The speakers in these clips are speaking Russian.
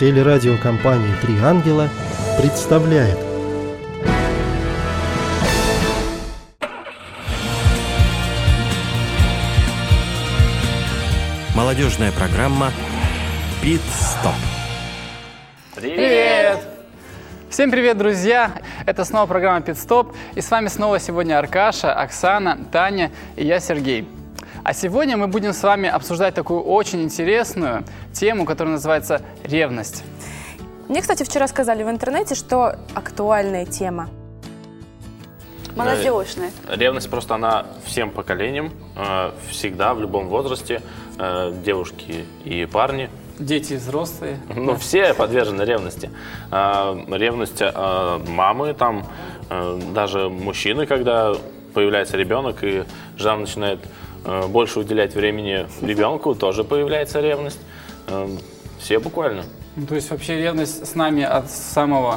Телерадиокомпания «Три ангела» представляет. Молодежная программа «Пит-стоп». Привет! Всем привет, друзья! Это снова программа «Пит-стоп». И с вами снова сегодня Аркаша, Оксана, Таня и я, Сергей. А сегодня мы будем с вами обсуждать такую очень интересную тему, которая называется «Ревность». Мне, кстати, вчера сказали в интернете, что актуальная тема. Молодежная. Ревность просто она всем поколениям, всегда, в любом возрасте, девушки и парни. Дети и взрослые. Ну, все подвержены ревности. Ревность мамы, там, даже мужчины, когда появляется ребенок, и жена начинает больше уделять времени ребенку, тоже появляется ревность. Все буквально. То есть вообще ревность с нами от самого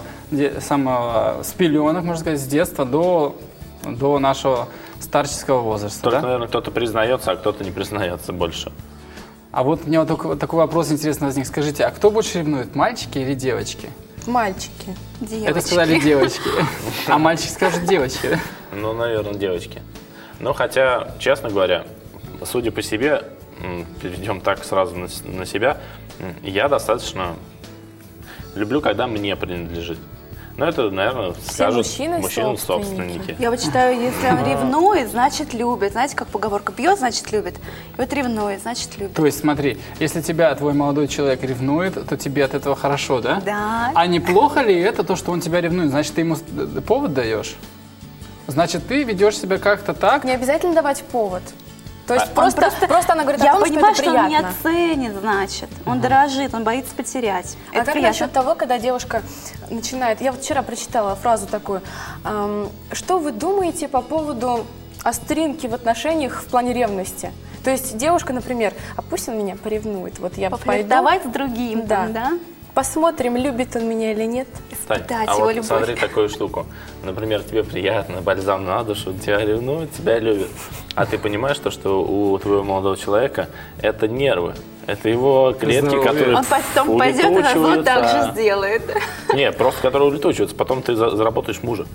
с пеленок, можно сказать, с детства до нашего старческого возраста. Только, да? наверное, кто-то признается, а кто-то не признается больше. А вот мне вот такой вопрос интересный возник. Скажите, а кто больше ревнует, мальчики или девочки? Мальчики, девочки. Это сказали девочки. А мальчики скажут девочки, да? Ну, наверное, девочки. Ну, хотя, честно говоря, судя по себе, перейдем так сразу на себя, я достаточно люблю, когда мне принадлежит. Но это, наверное, скажут мужчины-собственники. Я вот считаю, если он ревнует, значит любит. Знаете, как поговорка: пьет, значит любит. И вот ревнует, значит любит. То есть смотри, если тебя твой молодой человек ревнует, то тебе от этого хорошо, да? Да. А неплохо ли это то, что он тебя ревнует? Значит, ты ему повод даешь? Значит, ты ведешь себя как-то так? Не обязательно давать повод. То есть просто она говорит о том, что это я понимаю, что он приятно. меня ценит, значит. Он дорожит, он боится потерять. А как насчет того, когда девушка начинает... Я вот вчера прочитала фразу такую. Что вы думаете по поводу остринки в отношениях в плане ревности? То есть девушка, например, а пусть он меня поревнует. Вот я пойду... Давай с другим, да. да? Посмотрим, любит он меня или нет. Тань, а вот смотри такую штуку. Например, тебе приятно, бальзам на душу, тебя ревнуют, тебя любят. А ты понимаешь, что у твоего молодого человека это нервы. Это его клетки, которые он потом пойдет и вот так же сделает. Нет, просто которые улетучиваются. Потом ты заработаешь мужа.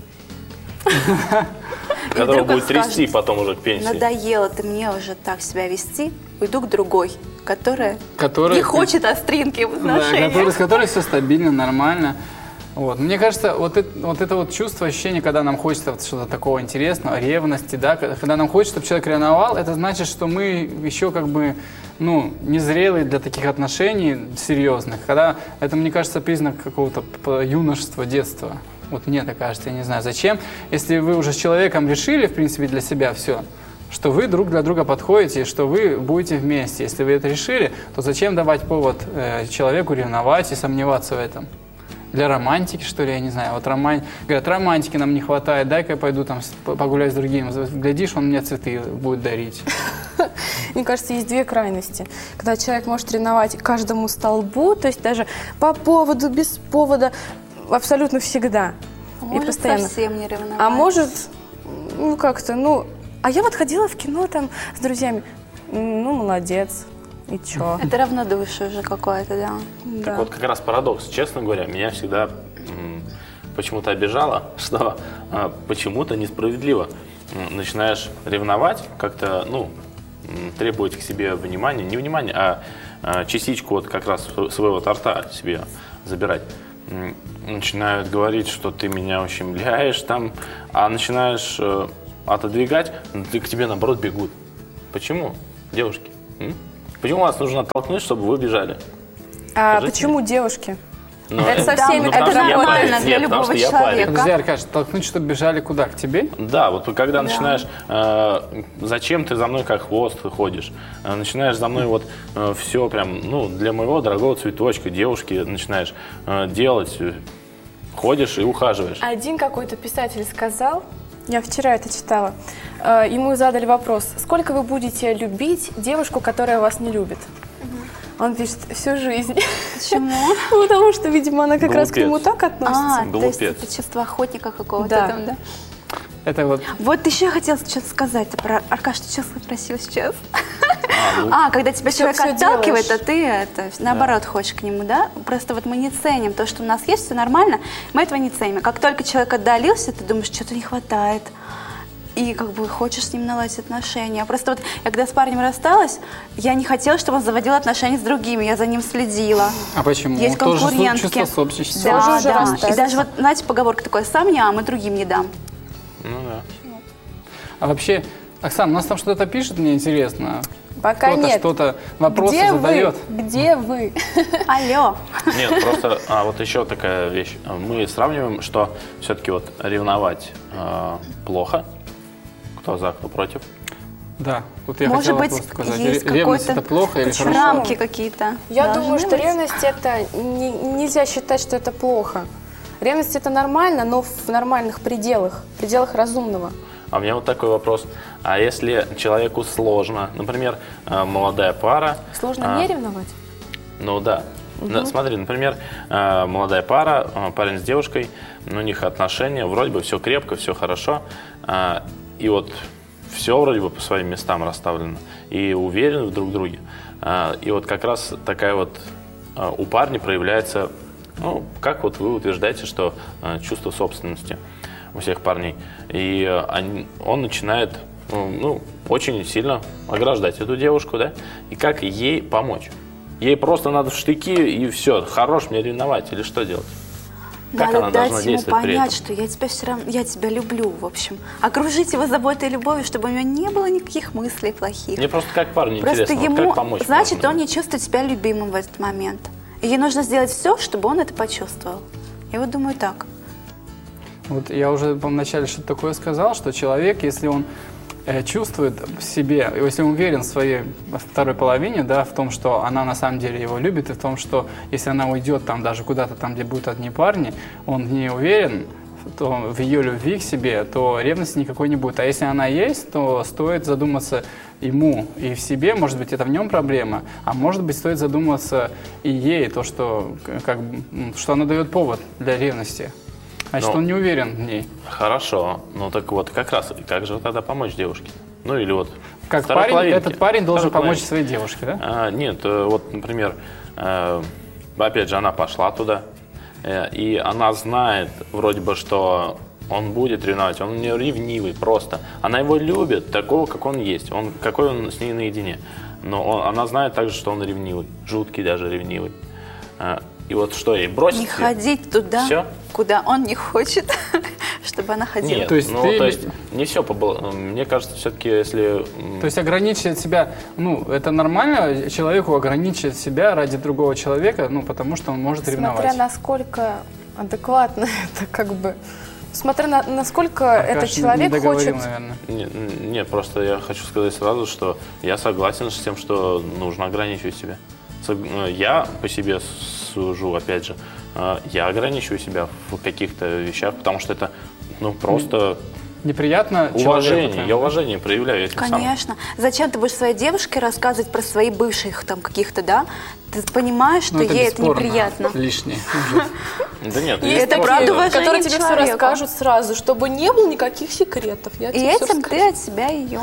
Которого будет трясти потом уже к пенсии. Надоело ты мне уже так себя вести, уйду к другой, которая не хочет остринки в отношениях. Да, с которой все стабильно, нормально. Вот. Мне кажется, вот это вот чувство, ощущение, когда нам хочется вот что-то такого интересного, ревности, да, когда нам хочется, чтобы человек ревновал, это значит, что мы еще как бы, незрелые для таких отношений серьезных. Когда это, мне кажется, признак какого-то юношества, детства. Вот мне так кажется, я не знаю, зачем. Если вы уже с человеком решили, в принципе, для себя все, что вы друг для друга подходите, что вы будете вместе. Если вы это решили, то зачем давать повод человеку ревновать и сомневаться в этом? Для романтики, что ли, я не знаю. Вот говорят, романтики нам не хватает, дай-ка я пойду там погуляю с другим. Глядишь, он мне цветы будет дарить. Мне кажется, есть две крайности. Когда человек может ревновать каждому столбу, то есть даже по поводу, без повода, абсолютно всегда. Может, и постоянно. Совсем не ревновать. А может, как-то, а я вот ходила в кино там с друзьями. Молодец. И чё? Это равнодушие уже какое-то, да. Так вот, как раз парадокс. Честно говоря, меня всегда почему-то обижало, что почему-то несправедливо начинаешь ревновать, как-то, требовать к себе внимания, не внимания, а частичку вот как раз своего торта себе забирать. Начинают говорить, что ты меня ущемляешь там, а начинаешь отодвигать, к тебе наоборот бегут. Почему, девушки? Почему вас нужно оттолкнуть, чтобы вы бежали? А Скажите почему мне. девушки? Это со всеми, это нормально для любого человека. Подожди, Аркаш, толкнуть, чтобы бежали куда? К тебе? Да, вот когда начинаешь, зачем ты за мной как хвост ходишь? Начинаешь за мной вот все прям, для моего дорогого цветочка, девушки начинаешь делать, ходишь и ухаживаешь. Один какой-то писатель сказал, я вчера это читала, ему задали вопрос: сколько вы будете любить девушку, которая вас не любит? Он пишет: всю жизнь. Почему? Потому что, видимо, она как раз к нему так относится. То есть это чувство охотника какого-то там, да? Это вот... Вот еще я хотела что-то сказать про... Аркаш, ты что спросил сейчас? Когда тебя человек всё отталкивает, делаешь. а ты наоборот хочешь к нему, да? Просто вот мы не ценим то, что у нас есть, все нормально, мы этого не ценим. Как только человек отдалился, ты думаешь, что-то не хватает. И как бы хочешь с ним наладить отношения. Просто вот я когда с парнем рассталась, я не хотела, чтобы он заводил отношения с другими, я за ним следила. А почему? Есть Тоже конкурентки. чувство собственности. Да, Тоже уже да. расстались. И даже вот, знаете, поговорка такая, сам не ам, и другим не дам. Ну да. А вообще, Оксана, у нас там что-то пишет, мне интересно. Пока Кто-то нет. что-то, вопросы Где задает. вы? Где вы? Алло. Нет, просто вот еще такая вещь. Мы сравниваем, что все-таки вот ревновать плохо. Кто за, кто против. Да, вот я Может хотела быть, просто сказать. есть Ревность какой-то это плохо или хорошо? рамки какие-то. Я должны думаю, что быть. ревность это нельзя считать, что это плохо. Ревность это нормально, но в нормальных пределах разумного. А у меня вот такой вопрос. А если человеку сложно, например, молодая пара... Сложно не ревновать? Ну да. Смотри, например, молодая пара, парень с девушкой, у них отношения, вроде бы все крепко, все хорошо, и вот все вроде бы по своим местам расставлено, и уверены в друг друге. И вот как раз такая вот у парня проявляется, ну, как вот вы утверждаете, что чувство собственности у всех парней. И он начинает, ну, очень сильно ограждать эту девушку, да? И как ей помочь? Ей просто надо в штыки и все, хорош мне ревновать или что делать? Как Надо она должна дать ему действовать при понять, этом? что я тебя все равно, я тебя люблю, в общем. Окружить его заботой и любовью, чтобы у него не было никаких мыслей плохих. Мне просто как парню Просто интересно, вот ему, как помочь? значит, можно? он не чувствует себя любимым в этот момент. И ей нужно сделать все, чтобы он это почувствовал. Я вот думаю так. Вот я уже вначале что-то такое сказал, что человек, если он чувствует в себе, если он уверен в своей второй половине, да, в том, что она на самом деле его любит, и в том, что если она уйдет там даже куда-то там, где будут одни парни, он в ней уверен, то в ее любви к себе, то ревности никакой не будет. А если она есть, то стоит задуматься ему и в себе, может быть, это в нем проблема, а может быть, стоит задуматься и ей, то, что, что она дает повод для ревности. Значит, он не уверен в ней. Хорошо, ну так вот как раз, как же тогда помочь девушке? Ну или вот Как второй парень, половинке. этот парень должен Второй помочь половинке. своей девушке, да? Нет, вот, например, опять же, она пошла туда, и она знает вроде бы, что он будет ревновать, он у нее ревнивый просто. Она его любит такого, как он есть, какой он с ней наедине. Но она знает также, что он ревнивый, жуткий даже ревнивый. И вот что ей, бросить Не её? ходить туда, Всё? куда он не хочет, чтобы она ходила. Нет, То есть ну, ты- то есть не все мне кажется, все-таки, если... То есть ограничивать себя, ну, это нормально человеку ограничивать себя ради другого человека, ну, потому что он может Смотря ревновать. насколько адекватно это как бы... Смотря насколько этот Кажется, человек не договорил, хочет... наверное. Нет, просто я хочу сказать сразу, что я согласен с тем, что нужно ограничивать себя. Я по себе сужу, опять же, я ограничиваю себя в каких-то вещах, потому что это, ну, просто Неприятно уважение. человеку, Я уважение проявляю этим самым. Конечно. Зачем ты будешь своей девушке рассказывать про своих бывших там каких-то, да? Ты понимаешь, что Ну, ей это бесспорно неприятно. лишнее. Да нет, Есть это такие, правда уважение которые тебе все человеку. расскажут сразу, чтобы не было никаких секретов. Я И тебе всё этим расскажу. ты от себя ее...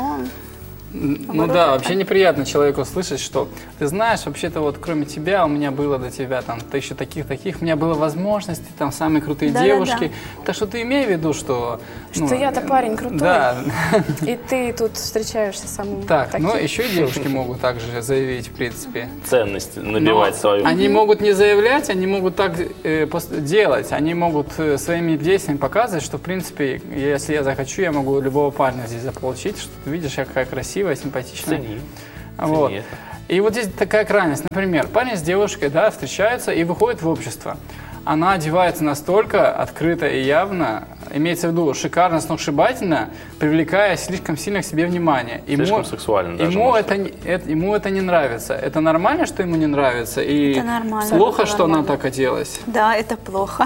Ну да, вообще неприятно человеку слышать, что ты знаешь, вообще-то вот кроме тебя у меня было до тебя там тысяча таких, у меня было возможности, там самые крутые Да-да-да. девушки. Так что ты имей в виду, что... Что я-то парень крутой. Да. И ты тут встречаешься со мной. Так, таким. но еще и девушки могут также заявить, в принципе. ценность набивать Но свою. Они могут не заявлять, они могут так делать. Они могут своими действиями показывать, что, в принципе, если я захочу, я могу любого парня здесь заполучить, что ты видишь, какая красивая, симпатичная. Цени. Вот. Цени это. И вот здесь такая крайность. Например, парень с девушкой, да, встречаются и выходят в общество. Она одевается настолько открыто и явно, имеется в виду шикарно, сногсшибательно, привлекая слишком сильно к себе внимание. Слишком сексуально даже, Ему может ему это не нравится. Это нормально, что ему не нравится? И Это нормально. плохо, Это что она нормально. так оделась? Да, это плохо.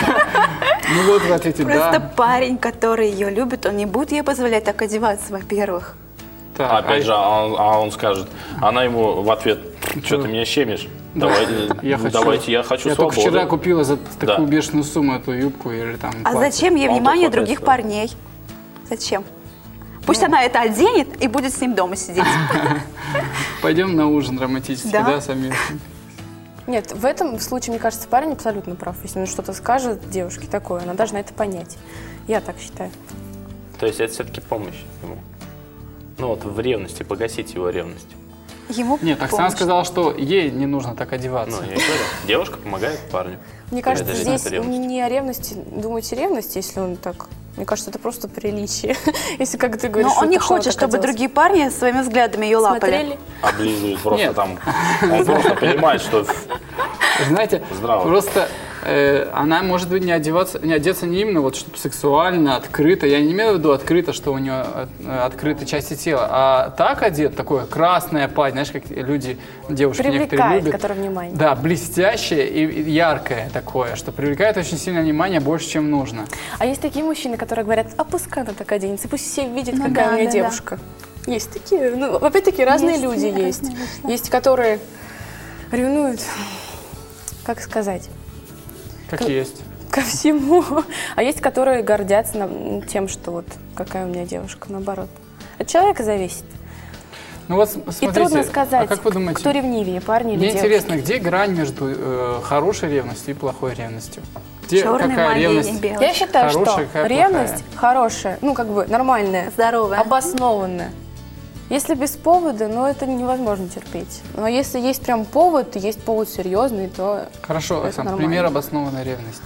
Ну вот вы ответите, Просто да. парень, который ее любит, он не будет ей позволять так одеваться, во-первых. Так, Опять же, он скажет, она ему в ответ, что ты меня щемишь? Давайте, я хочу Я свободу. только вчера купила за такую Да. бешеную сумму эту юбку или там А платье. зачем ей Он внимание только других хватит. парней? Зачем? Пусть она это оденет и будет с ним дома сидеть. Пойдем на ужин романтический, да, совместно. Нет, в этом случае, мне кажется, парень абсолютно прав. Если он что-то скажет девушке такое, она должна это понять. Я так считаю. То есть это все-таки помощь ему. Ну вот в ревности, погасить его ревность. Ему Нет, Оксана сказала, что ей не нужно так одеваться. Ну, я и говорю, девушка помогает парню. Мне кажется, Это здесь ревность. не о ревности, думаете, ревность, если он так... Мне кажется, это просто приличие. Если, как ты говоришь, Но он не что хочет, так чтобы оделся. другие парни своими взглядами ее лапали. Смотрели? Облизывает просто Нет. там. Он просто понимает, что Знаете, Здраво. просто она может быть не одеться не именно вот чтобы сексуально, открыто. Я не имею в виду открыто, что у нее открыты части тела, а так одет, такое красное платье, знаешь, как люди, девушки некоторые Привлекает, любят. которое внимание. Да, блестящее и яркое такое, что привлекает очень сильно внимание, больше, чем нужно. А есть такие мужчины, которые говорят, а пускай она так оденется, пусть все видят, Ну какая да, у меня да, девушка. Есть такие, ну, опять-таки, разные Есть, люди разные, есть. конечно. Есть, которые ревнуют, как сказать, Как есть. ко всему. А есть, которые гордятся тем, что вот какая у меня девушка, наоборот. От человека зависит. Ну вот И смотрите, трудно сказать, а как вы думаете? кто ревнивее, парни или Мне девушки. интересно, где грань между хорошей ревностью и плохой ревностью? Где Черный какая магия ревность? и белый. Я считаю, Хорошая, что какая ревность хорошая, ну как бы нормальная, Здоровая. обоснованная. Если без повода, ну это невозможно терпеть. Но если есть прям повод, и есть повод серьезный, то Хорошо, это Оксана, нормально. пример обоснованной ревности.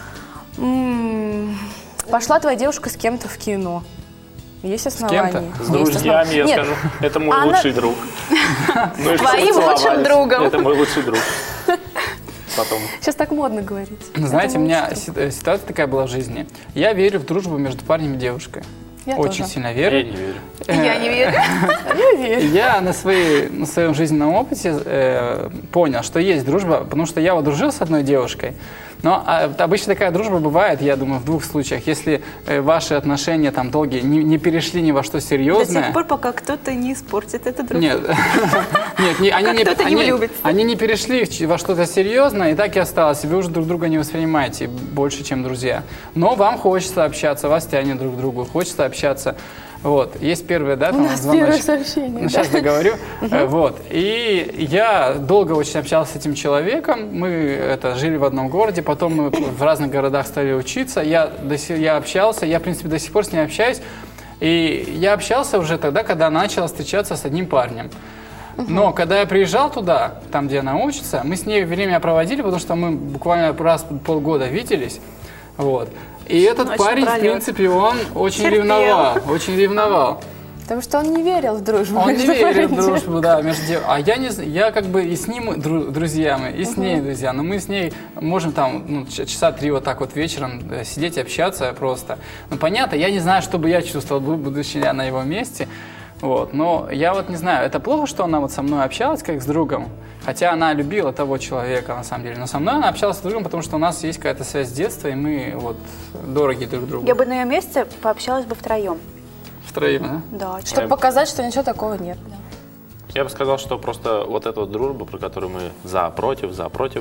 Пошла твоя девушка с кем-то в кино. Есть основания. кем-то? с Есть друзьями, я Нет, скажу, это мой она- лучший друг. Ну и что, Твоим лучшим поцеловались. другом. Это мой лучший друг. Потом. Сейчас так модно говорить. Знаете, Это у меня лучше. ситуация такая была в жизни. Я верю в дружбу между парнем и девушкой. Я Очень тоже. сильно Я верю. не верю. Я не верю. Я верю. Я на своем жизненном опыте понял, что есть дружба, потому что я вот дружил с одной девушкой. Но обычно такая дружба бывает, я думаю, в двух случаях. Если ваши отношения там долгие не перешли ни во что До серьезное. тех пор, пока кто-то не испортит это друг. Нет, кто-то не влюбится. они не перешли во что-то серьезное, и так и осталось. И вы уже друг друга не воспринимаете больше, чем друзья. Но вам хочется общаться, вас тянет друг к другу, хочется общаться. Вот, есть первое, да, У там нас первое звоночек. сообщение. Ну, сейчас договорю. Вот. И я долго очень общался с этим человеком. Мы жили в одном городе, потом мы в разных городах стали учиться. Я общался, я, в принципе, до сих пор с ней общаюсь. И я общался уже тогда, когда начал встречаться с одним парнем. Но когда я приезжал туда, там, где она учится, мы с ней время проводили, потому что мы буквально раз в полгода виделись. Вот. И этот Ночь парень, в напролет. принципе, он очень Терпел. ревновал. Потому что он не верил в дружбу. Он не между верит в парнями. дружбу, да, между девушками. А я как бы и с ним друзья мы, и с ней друзья. Но мы с ней можем там часа 3 вот так вот вечером сидеть, общаться просто. Ну, понятно, я не знаю, что бы я чувствовал, будучи я на его месте. Вот. Но я вот не знаю, это плохо, что она вот со мной общалась, как с другом. Хотя она любила того человека, на самом деле. Но со мной она общалась с другом, потому что у нас есть какая-то связь с детства, и мы вот дороги друг другу. Я бы на ее месте пообщалась бы втроем. Втроем, да? Да, Чтобы показать, что ничего такого нет. Я бы сказал, что просто вот эта вот дружба, про которую мы за-против,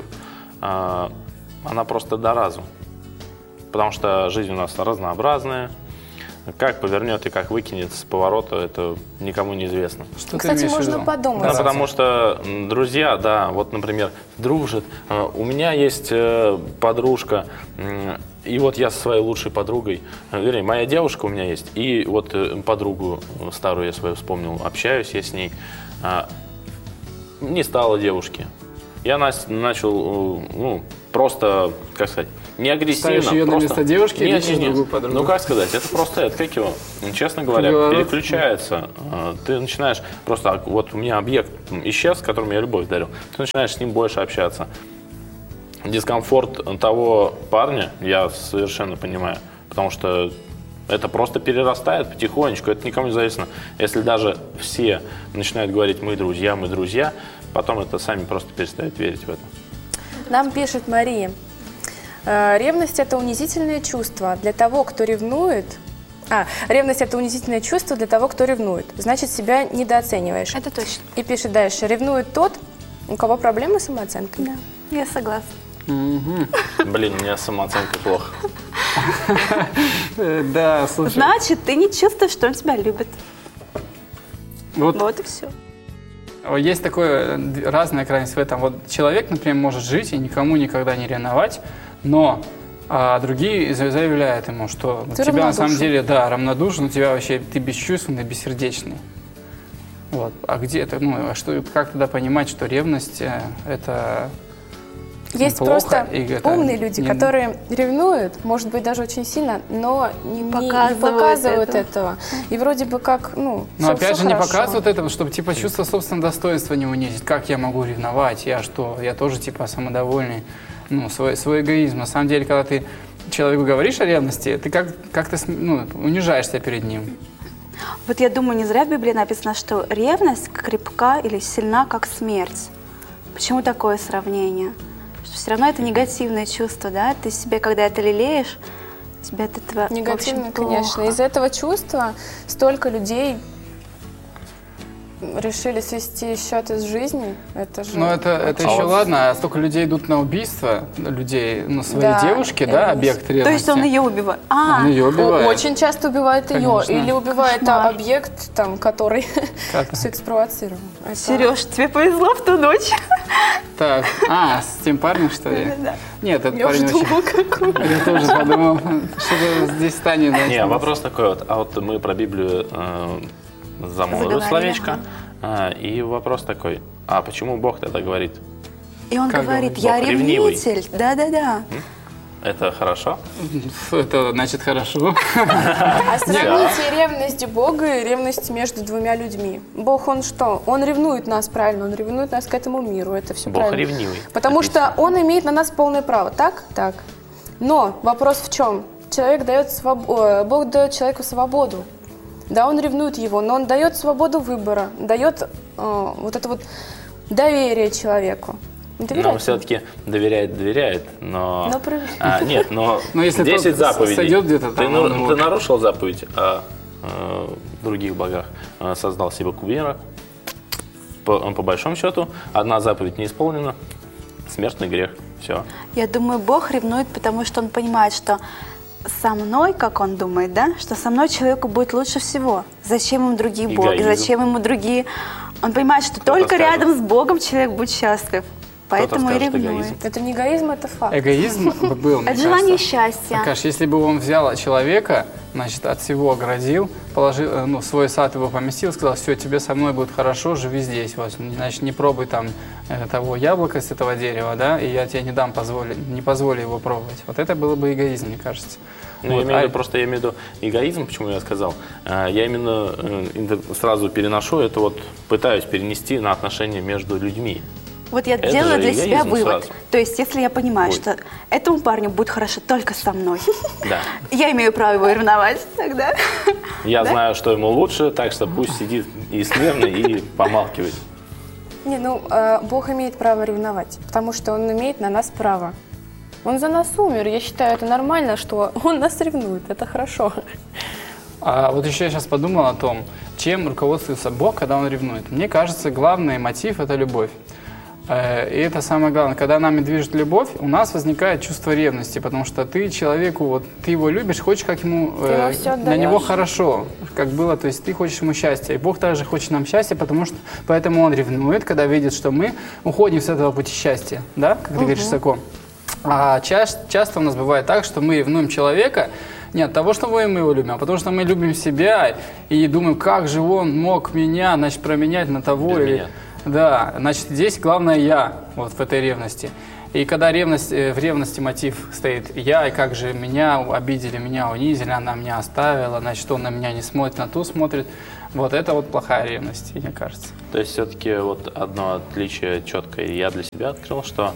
она просто до разу. Потому что жизнь у нас разнообразная. Как повернет и как выкинет с поворота, это никому не известно. Что ты Кстати, имеешь в можно виду? подумать. Да, потому что друзья, да, вот, например, дружат. У меня есть подружка, и вот я со своей лучшей подругой, вернее, моя девушка у меня есть, и вот подругу старую я свою вспомнил, общаюсь я с ней. Не стало девушки. Я начал, просто, как сказать, не агрессивно. Ставишь ее на просто... место девушки или ищешь другую подругу? Ну, как сказать, это просто, как его, честно говоря, Круговорот. переключается. Ты начинаешь просто, вот у меня объект исчез, с которым я любовь дарил, ты начинаешь с ним больше общаться. Дискомфорт того парня я совершенно понимаю, потому что это просто перерастает потихонечку, это никому не зависит. Если даже все начинают говорить мы друзья, потом это сами просто перестают верить в это. Нам пишет Мария. Ревность – это унизительное чувство для того, кто ревнует. Ревность – это унизительное чувство для того, кто ревнует. Значит, себя недооцениваешь. это точно. И пишет дальше. Ревнует тот, у кого проблемы с самооценкой. Да, я согласна. Блин, у меня с самооценкой плохо. Да, слушай. Значит, ты не чувствуешь, что он тебя любит. Вот Вот и все. Есть такое разная крайность в этом. Вот человек, например, может жить и никому никогда не ревновать, но другие заявляют ему, что у тебя на самом деле, да, равнодушен, у тебя вообще, ты бесчувственный, бессердечный. Вот. А где это, как тогда понимать, что ревность это есть плохо, просто это умные люди, которые ревнуют, может быть, даже очень сильно, но не показывают этого. И вроде бы как, но всё опять же не хорошо. показывают этого, чтобы типа чувство собственного достоинства не унизить. Как я могу ревновать? Я что? Я тоже типа самодовольный. Свой эгоизм. На самом деле, когда ты человеку говоришь о ревности, ты как-то унижаешь себя перед ним. Вот я думаю, не зря в Библии написано, что ревность крепка или сильна, как смерть. Почему такое сравнение? Что все равно это негативное чувство, да? Ты себе, когда это лелеешь, тебе от этого негативно, в общем, плохо. конечно. Из-за этого чувства столько людей решили свести счеты с жизнью. Это же... это еще ладно, а столько людей идут на убийство людей, своей девушки, объект ревности. То есть он ее убивает? Он ее убивает. Очень часто убивает Конечно. ее. Или убивает Кошмар. объект, который все это спровоцировал. Сереж, тебе повезло в ту ночь. Так, с тем парнем, что ли? Да. Нет, этот Я парень уже думала, какой. Я тоже подумал, что здесь станет. Не, вопрос такой вот. А вот мы про Библию замолвили словечко. И вопрос такой. А почему Бог тогда говорит? И он Как говорит, говорит? я Бог ревнивый. ревнитель. Да-да-да. Это хорошо? Это значит хорошо. А сравните ревность Бога и ревность между двумя людьми. Бог, он что? Он ревнует нас, правильно, он ревнует нас к этому миру, это все Бог правильно. ревнивый. Потому что он имеет на нас полное право, так? Так. Но вопрос в чем? Бог дает человеку свободу. Да, он ревнует его, но он дает свободу выбора, дает вот это вот доверие человеку. Но все-таки доверяет, но... Нет, но если 10 заповедей. сойдет где-то Ты там, нарушил заповедь о других богах, создал себе кумира. По большому счету, одна заповедь не исполнена, смертный грех. Все. Я думаю, Бог ревнует, потому что он понимает, что со мной, как он думает, да, что со мной человеку будет лучше всего. Зачем ему другие боги, зачем ему другие... Он понимает, что только рядом с Богом человек будет счастлив. Поэтому и ревнует. Это не эгоизм, это факт. Эгоизм был, мне Это желание кажется. счастья. Аркаш, если бы он взял человека, значит, от всего оградил, положил, в свой сад его поместил, сказал, все, тебе со мной будет хорошо, живи здесь, вот, значит, не пробуй там того яблока с этого дерева, да, и я тебе не позволю его пробовать. Вот это было бы эгоизм, мне кажется. Ну, я имею в виду эгоизм, почему я сказал. Я именно сразу переношу это, пытаюсь перенести на отношения между людьми. Вот я Это делаю же для себя эгоизм вывод. сразу. То есть, если я понимаю, что этому парню будет хорошо только со мной, Да. я имею право его ревновать тогда. Я знаю, что ему лучше, так что пусть сидит и смирно, и помалкивает. Бог имеет право ревновать, потому что он имеет на нас право. Он за нас умер, я считаю, это нормально, что он нас ревнует, это хорошо. А вот еще я сейчас подумал о том, чем руководствуется Бог, когда Он ревнует. Мне кажется, главный мотив – это любовь. И это самое главное. Когда нами движет любовь, у нас возникает чувство ревности, потому что ты человеку, ты его любишь, хочешь, как ему, для него хорошо, как было, то есть ты хочешь ему счастья. И Бог также хочет нам счастья, поэтому Он ревнует, когда видит, что мы уходим с этого пути счастья, да, как ты говоришь, Сако. А часто у нас бывает так, что мы ревнуем человека не от того, что мы его любим, а потому что мы любим себя и думаем, как же он мог меня, значит, променять на того Без или... меня. Да, значит, здесь главное я, вот в этой ревности. И когда в ревности мотив стоит я, и как же меня обидели, меня унизили, она меня оставила, значит, он на меня не смотрит, на ту смотрит. Вот это плохая ревность, мне кажется. То есть все-таки одно отличие четкое я для себя открыл, что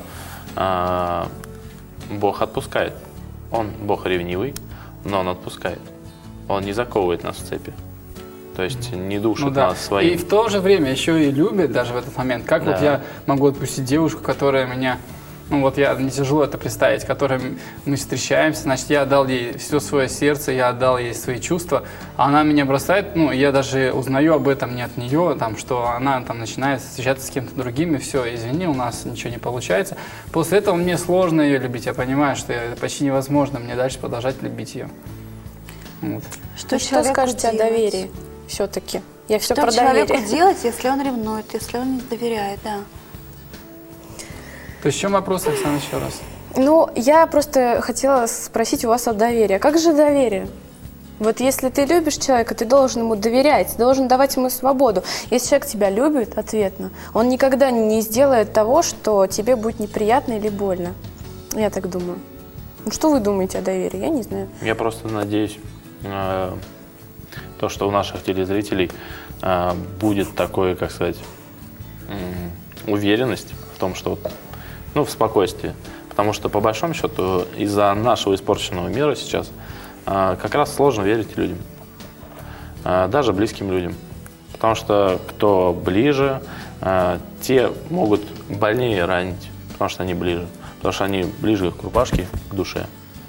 Бог отпускает. Бог ревнивый, но Он отпускает. Он не заковывает нас в цепи. То есть не душит нас своим. И в то же время еще и любит даже в этот момент. Как я могу отпустить девушку, которая меня... мне тяжело это представить, которой мы встречаемся, значит, я отдал ей все свое сердце, я отдал ей свои чувства, а она меня бросает, я даже узнаю об этом не от нее, что она начинает встречаться с кем-то другим, и все, извини, у нас ничего не получается. После этого мне сложно ее любить, я понимаю, что это почти невозможно мне дальше продолжать любить ее. Что скажете о доверии все-таки? Я все Что про доверие. человеку делать, если он ревнует, если он не доверяет, да. То есть в чем вопрос, Оксана, еще раз? Ну, я просто хотела спросить у вас о доверии. Как же доверие? Вот если ты любишь человека, ты должен ему доверять, должен давать ему свободу. Если человек тебя любит ответно, он никогда не сделает того, что тебе будет неприятно или больно. Я так думаю. Ну, что вы думаете о доверии? Я не знаю. Я просто надеюсь, то, что у наших телезрителей будет такое, как сказать, уверенность в том, что, в спокойствии. Потому что, по большому счету, из-за нашего испорченного мира сейчас как раз сложно верить людям, даже близким людям. Потому что кто ближе, те могут больнее ранить, потому что они ближе. Потому что они ближе к рубашке, к душе.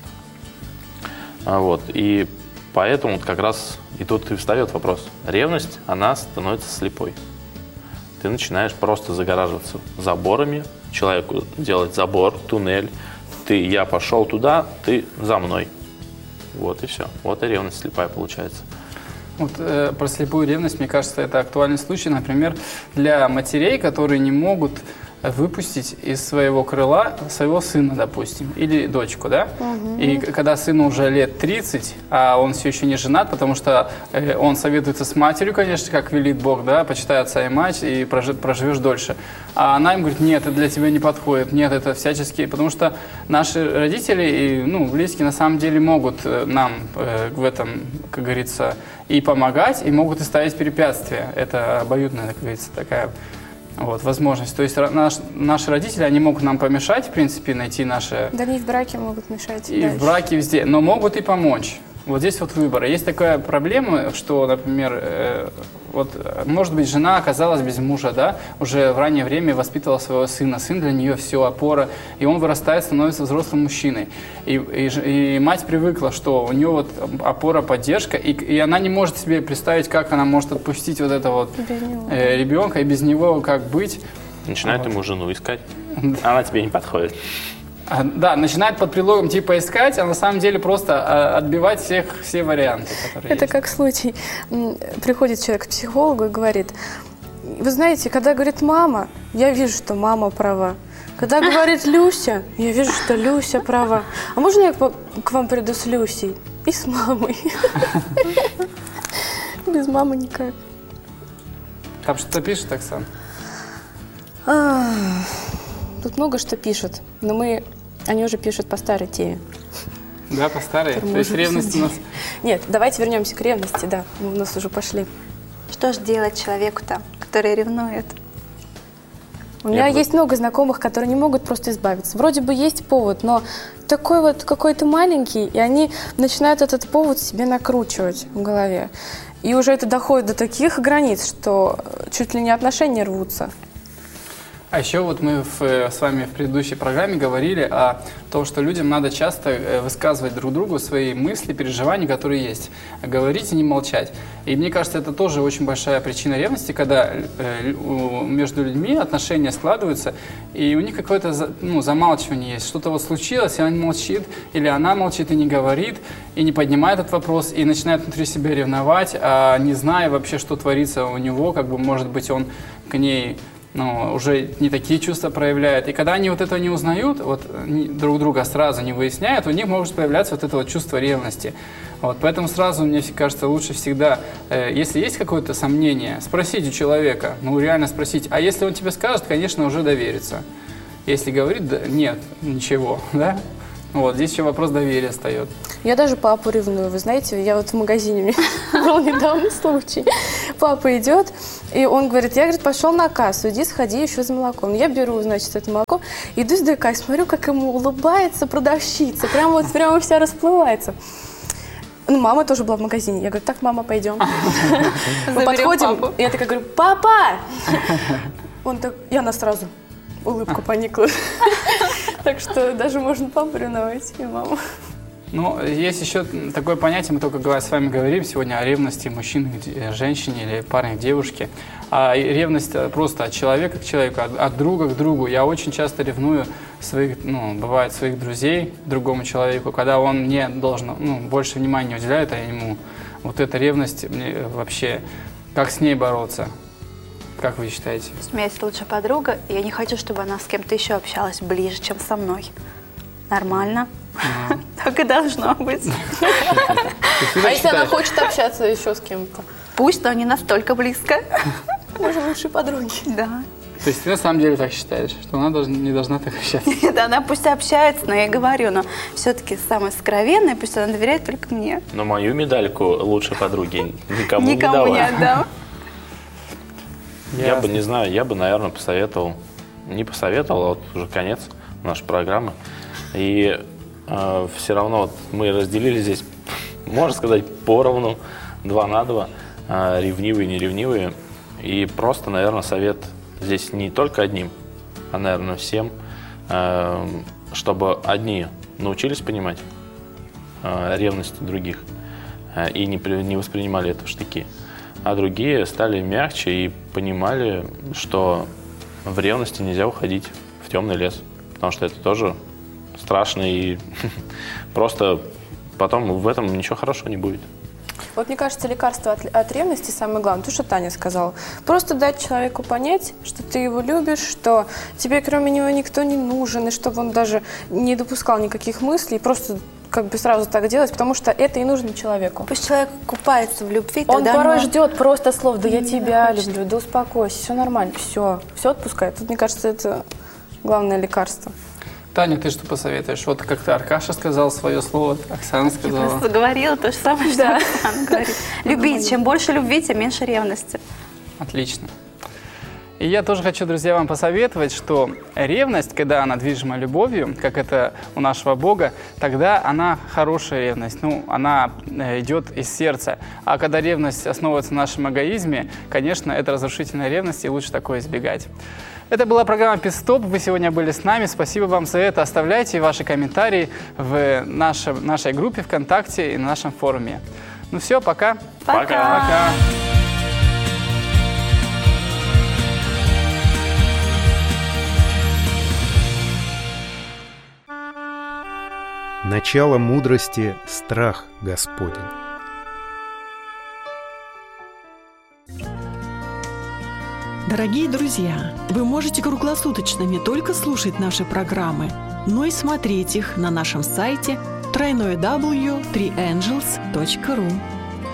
Вот. И поэтому как раз и тут и встает вопрос. Ревность, она становится слепой. Ты начинаешь просто загораживаться заборами, человеку делать забор, туннель. Я пошел туда, ты за мной. Вот и все. Вот и ревность слепая получается. Вот про слепую ревность, мне кажется, это актуальный случай, например, для матерей, которые не могут выпустить из своего крыла своего сына, допустим, или дочку, да? И когда сыну уже лет 30, а он все еще не женат, потому что он советуется с матерью, конечно, как велит Бог, да, почитай отца и мать, и проживешь дольше. А она им говорит, нет, это для тебя не подходит, нет, это всячески, потому что наши родители и, близкие на самом деле могут нам в этом, как говорится, и помогать, и могут и ставить препятствия. Это обоюдная, как говорится, такая возможность. То есть наши родители, они могут нам помешать, в принципе, найти наше... Да они в браке могут мешать. И дальше. В браке везде, но могут и помочь. Вот здесь выбор. Есть такая проблема, что, например, может быть, жена оказалась без мужа, да, уже в раннее время воспитывала своего сына. Сын для нее все, опора, и он вырастает, становится взрослым мужчиной. И мать привыкла, что у нее опора, поддержка, и она не может себе представить, как она может отпустить этого ребенка, и без него как быть. Начинает ему жену искать. Она тебе не подходит. Да, начинает под предлогом типа искать, а на самом деле просто отбивать все варианты, которые Это есть. как случай. Приходит человек к психологу и говорит, вы знаете, когда говорит мама, я вижу, что мама права. Когда говорит Люся, я вижу, что Люся права. А можно я к вам приду с Люсей и с мамой? Без мамы никак. Там что-то пишет, Оксана? Тут много что пишут, но они уже пишут по старой теме. Да, по старой? То есть ревность у нас... Нет, давайте вернемся к ревности, да, мы у нас уже пошли. Что же делать человеку-то, который ревнует? У меня есть много знакомых, которые не могут просто избавиться. Вроде бы есть повод, но такой какой-то маленький, и они начинают этот повод себе накручивать в голове. И уже это доходит до таких границ, что чуть ли не отношения рвутся. А еще мы с вами в предыдущей программе говорили о том, что людям надо часто высказывать друг другу свои мысли, переживания, которые есть. Говорить и не молчать. И мне кажется, это тоже очень большая причина ревности, когда между людьми отношения складываются, и у них какое-то замалчивание есть. Что-то случилось, и он молчит, или она молчит и не говорит, и не поднимает этот вопрос, и начинает внутри себя ревновать, а не зная вообще, что творится у него, может быть, он к ней... уже не такие чувства проявляет. И когда они этого не узнают, друг друга сразу не выясняют, у них может появляться это чувство ревности. Поэтому сразу, мне кажется, лучше всегда, если есть какое-то сомнение, спросить у человека, реально спросить. А если он тебе скажет, конечно, уже довериться. Если говорит, да, нет, ничего, да? Здесь еще вопрос доверия встает. Я даже папу ревную, вы знаете, я в магазине, у меня был недавно случай. Папа идет, и он говорит, пошел на кассу, иди сходи еще за молоком. Я беру, это молоко, иду издалека и смотрю, как ему улыбается продавщица, прямо вся расплывается. Мама тоже была в магазине. Я говорю, так, мама, пойдем. Мы подходим, и я такая говорю, папа! Он так, и она сразу улыбку поникла. Так что даже можно папу ревновать и маму. Есть еще такое понятие, мы только с вами говорим сегодня о ревности мужчины к женщине или парня к девушке. А ревность просто от человека к человеку, от друга к другу. Я очень часто ревную бывает своих друзей другому человеку, когда он мне должен, больше внимания уделяет, а ему эта ревность мне вообще Как с ней бороться? Как вы считаете? У меня есть лучшая подруга, и я не хочу, чтобы она с кем-то еще общалась ближе, чем со мной. Нормально. Так и должно быть. А если она хочет общаться еще с кем-то? Пусть, но не настолько близко. Мы же лучшие подруги. Да. То есть ты на самом деле так считаешь, что она не должна так общаться? Нет, она пусть общается, но я говорю, но все-таки самая сокровенная, пусть она доверяет только мне. Но мою медальку лучшей подруги никому не Никому не давай. отдам. Я бы, не знаю, я бы, наверное, посоветовал, не посоветовал, а вот уже конец нашей программы. И все равно вот мы разделили здесь, можно сказать, поровну, 2 на 2, ревнивые, неревнивые. И просто, наверное, совет здесь не только одним, а, наверное, всем, чтобы одни научились понимать ревность других и не воспринимали это в штыки, а другие стали мягче и понимали, что в ревности нельзя уходить в темный лес, потому что это тоже страшно, и просто потом в этом ничего хорошего не будет. Вот мне кажется, лекарство от ревности самое главное, то, что Таня сказала. Просто дать человеку понять, что ты его любишь, что тебе кроме него никто не нужен, и чтобы он даже не допускал никаких мыслей, просто как бы сразу так делать, потому что это и нужно человеку. Пусть человек купается в любви, Он тогда порой оно- ждет просто слов, да я тебя люблю, да успокойся, все нормально, все отпускай. Тут, мне кажется, это главное лекарство. Таня, ты что посоветуешь? Вот как-то Аркаша сказал свое слово, Оксана Я сказала. просто говорила то же самое, что Оксана говорит. Любить. Чем больше любви, тем меньше ревности. Отлично. И я тоже хочу, друзья, вам посоветовать, что ревность, когда она движима любовью, как это у нашего Бога, тогда она хорошая ревность, она идет из сердца. А когда ревность основывается на нашем эгоизме, конечно, это разрушительная ревность, и лучше такое избегать. Это была программа «Пит-стоп». Вы сегодня были с нами. Спасибо вам за это. Оставляйте ваши комментарии в нашей группе ВКонтакте и на нашем форуме. Ну все, пока. Пока. Начало мудрости – страх Господень. Дорогие друзья, вы можете круглосуточно не только слушать наши программы, но и смотреть их на нашем сайте www.3angels.ru.